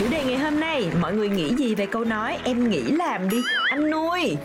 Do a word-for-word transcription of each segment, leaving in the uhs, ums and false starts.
Chủ đề ngày hôm nay, mọi người nghĩ gì về câu nói em nghĩ làm đi anh nuôi?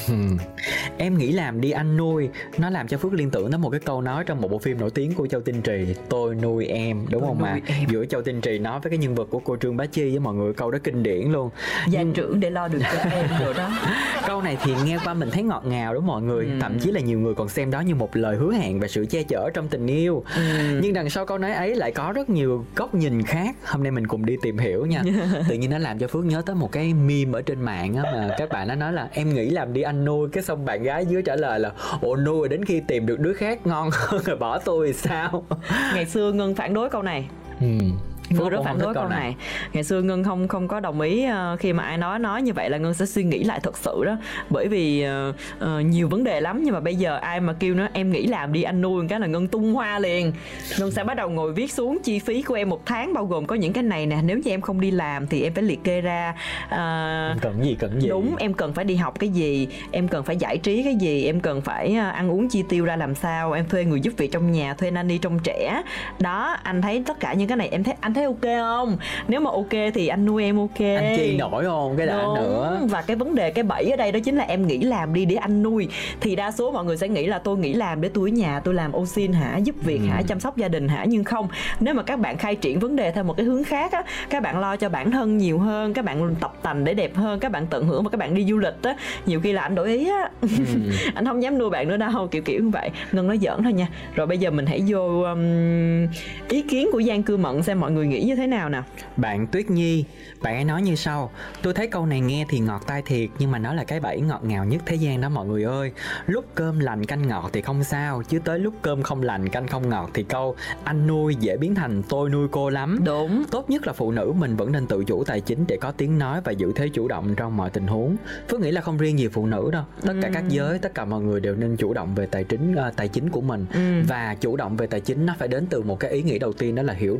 Em nghĩ làm đi anh nuôi, nó làm cho Phước liên tưởng đến một cái câu nói trong một bộ phim nổi tiếng của Châu Tinh Trì, tôi nuôi em, đúng Tôi không nuôi mà em. giữa Châu Tinh Trì nói với cái nhân vật của cô Trương Bá Chi với mọi người, câu đó kinh điển luôn. Gia trưởng để lo được cho em rồi đó. Câu này thì nghe qua mình thấy ngọt ngào đúng mọi người, Ừ. thậm chí là nhiều người còn xem đó như một lời hứa hẹn và sự che chở trong tình yêu. Ừ. Nhưng đằng sau câu nói ấy lại có rất nhiều góc nhìn khác. Hôm nay mình cùng đi tìm hiểu nha. Tự nhiên nó làm cho Phước nhớ tới một cái meme ở trên mạng á, mà các bạn nó nói là em nghĩ làm đi anh nuôi, cái xong bạn gái dưới trả lời là ồ nuôi rồi đến khi tìm được đứa khác ngon hơn rồi bỏ tôi thì sao? Ngày xưa Ngân phản đối câu này. Ừ. Ngân rất phản đối câu này. này Ngày xưa Ngân không không có đồng ý uh, khi mà ai nói nói như vậy là Ngân sẽ suy nghĩ lại thật sự đó. Bởi vì uh, uh, nhiều vấn đề lắm. Nhưng mà bây giờ ai mà kêu nó em nghĩ làm đi anh nuôi cái là Ngân tung hoa liền. Ngân sẽ bắt đầu ngồi viết xuống chi phí của em một tháng, bao gồm có những cái này nè. Nếu như em không đi làm thì em phải liệt kê ra uh, em cần gì cần gì. Đúng, em cần phải đi học cái gì, em cần phải giải trí cái gì, em cần phải uh, ăn uống chi tiêu ra làm sao, em thuê người giúp việc trong nhà, thuê nanny trông trẻ. Đó, anh thấy tất cả những cái này em thấy anh thấy ok không? Nếu mà ok thì anh nuôi em ok. Anh chi nổi không? Cái đã nữa. Và cái vấn đề, cái bẫy ở đây đó chính là em nghĩ làm đi để anh nuôi. Thì đa số mọi người sẽ nghĩ là tôi nghĩ làm để tôi ở nhà tôi làm ô xin hả, giúp việc ừ. hả, chăm sóc gia đình hả. Nhưng không, nếu mà các bạn khai triển vấn đề theo một cái hướng khác á, các bạn lo cho bản thân nhiều hơn, các bạn tập tành để đẹp hơn, các bạn tận hưởng và các bạn đi du lịch á, nhiều khi là anh đổi ý á. ừ. Anh không dám nuôi bạn nữa đâu, kiểu kiểu như vậy. Ngân nói giỡn thôi nha. Rồi bây giờ mình hãy vô um, ý kiến của Giang Cư Mận xem mọi người nghĩ như thế nào nào. Bạn Tuyết Nhi, bạn ấy nói như sau: tôi thấy câu này nghe thì ngọt tai thiệt, nhưng mà nó là cái bẫy ngọt ngào nhất thế gian đó mọi người ơi. Lúc cơm lành canh ngọt thì không sao, chứ tới lúc cơm không lành canh không ngọt thì câu anh nuôi dễ biến thành tôi nuôi cô lắm. Đúng. Tốt nhất là phụ nữ mình vẫn nên tự chủ tài chính để có tiếng nói và giữ thế chủ động trong mọi tình huống. Phước nghĩ là không riêng gì phụ nữ đâu, tất cả ừ. các giới, tất cả mọi người đều nên chủ động về tài chính uh, tài chính của mình. ừ. Và chủ động về tài chính nó phải đến từ một cái ý nghĩ đầu tiên, đó là hiểu